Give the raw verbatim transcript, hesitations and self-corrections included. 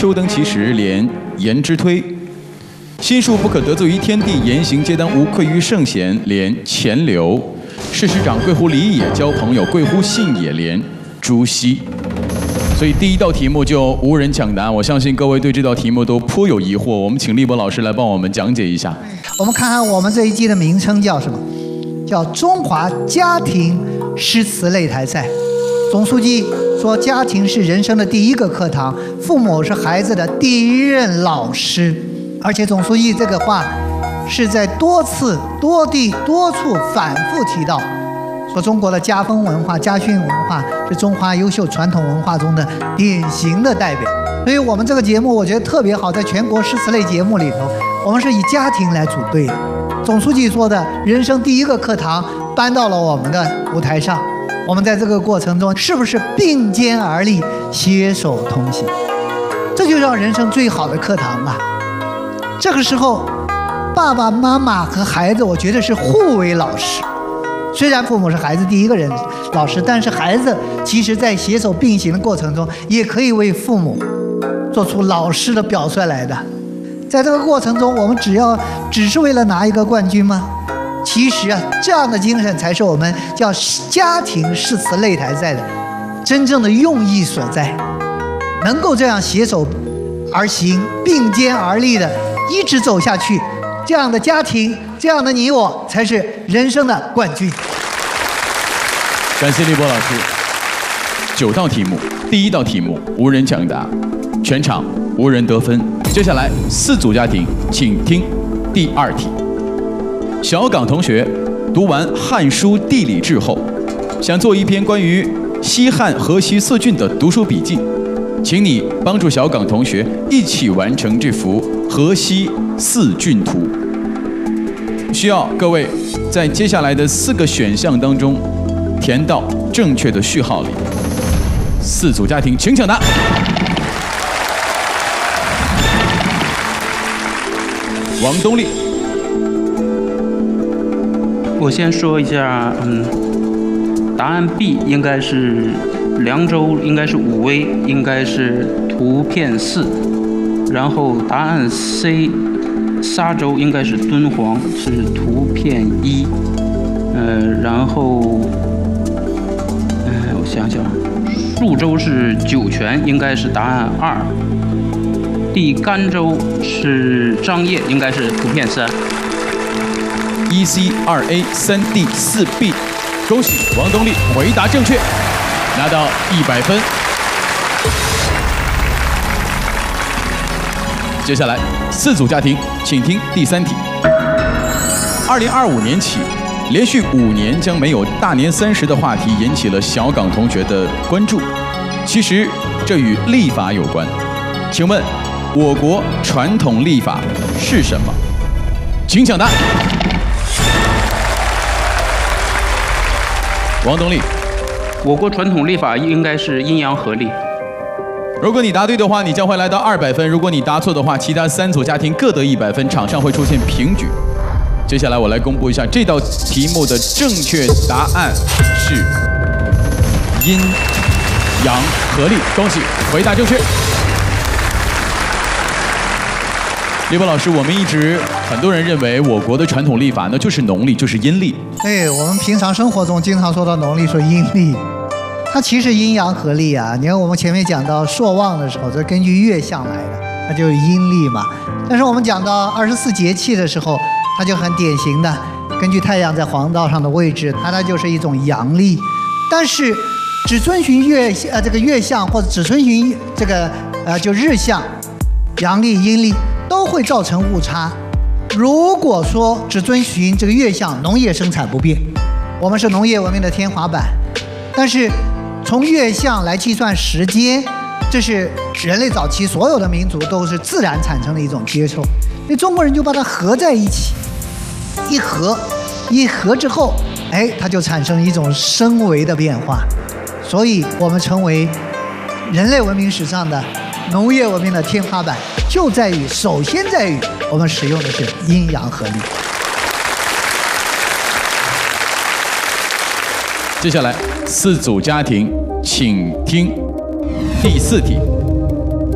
秋登其实，连言之推。心术不可得罪于天地，言行皆当无愧于圣贤，连钱流。事师长贵乎礼也，交朋友贵乎信也，连朱熹。所以第一道题目就无人抢答，我相信各位对这道题目都颇有疑惑。我们请立博老师来帮我们讲解一下。 我们看看我们这一季的名称叫什么？叫中华家庭诗词擂台赛。总书记说，家庭是人生的第一个课堂，父母是孩子的第一任老师。而且总书记这个话是在多次、多地、多处反复提到，说中国的家风文化、家训文化是中华优秀传统文化中的典型的代表。所以我们这个节目我觉得特别好，在全国诗词类节目里头，我们是以家庭来组队的。总书记说的人生第一个课堂搬到了我们的舞台上，我们在这个过程中是不是并肩而立、携手同行？这就让人生最好的课堂吧。这个时候，爸爸妈妈和孩子，我觉得是互为老师。虽然父母是孩子第一个人老师，但是孩子其实在携手并行的过程中，也可以为父母做出老师的表率来的。在这个过程中，我们只要只是为了拿一个冠军吗？其实啊，这样的精神才是我们叫家庭诗词擂台赛的真正的用意所在。能够这样携手而行、并肩而立的一直走下去，这样的家庭，这样的你我，才是人生的冠军。 感谢立博老师。九道题目，第一道题目无人抢答，全场无人得分。接下来四组家庭，请听第二题。小岗同学读完《汉书·地理志》后，想做一篇关于西汉河西四郡的读书笔记，请你帮助小岗同学一起完成这幅河西四郡图。需要各位在接下来的四个选项当中填到正确的序号里。四组家庭请抢答。王东立， 我先说一下，嗯，答案 B 应该是凉州，应该是武威，应该是图片四。然后答案 C 沙州应该是敦煌，是图片一。呃，然后，嗯、呃，我想想，宿州是酒泉，应该是答案二。第甘州是张掖，应该是图片三。 一 C 二 A 三 D 四 B， 恭喜王东立回答正确，拿到一百分。接下来四组家庭，请听第三题。二零二五年起，连续五年将没有大年三十的话题引起了小岗同学的关注。其实这与历法有关，请问我国传统历法是什么？请抢答。王东立， 我国传统历法应该是阴阳合历。 如果你答对的话，你将会来到二百分；如果你答错的话，其他三组家庭各得一百分，场上会出现平局。接下来我来公布一下这道题目的正确答案是阴阳合历，恭喜回答正确。立博老师，我们一直很多人认为我国的传统历法呢就是农历，就是阴历。 对，我们平常生活中经常说到农历，说阴历，它其实阴阳合历啊。你看我们前面讲到朔望的时候，这根据月相来的，那就是阴历嘛。但是我们讲到二十四节气的时候，它就很典型的根据太阳在黄道上的位置，它那就是一种阳历。但是只遵循月呃这个月相，或者只遵循这个呃就日相，阳历阴历都会造成误差。如果说只遵循这个月相，农业生产不变，我们是农业文明的天花板。但是从月相来计算时间，这是人类早期所有的民族都是自然产生的一种接受，所以中国人就把它合在一起，一合一合之后，哎，它就产生了一种升维的变化。所以我们成为人类文明史上的农业文明的天花板，就在于首先在于我们使用的是阴阳合历。 接下来四组家庭，请听第四题。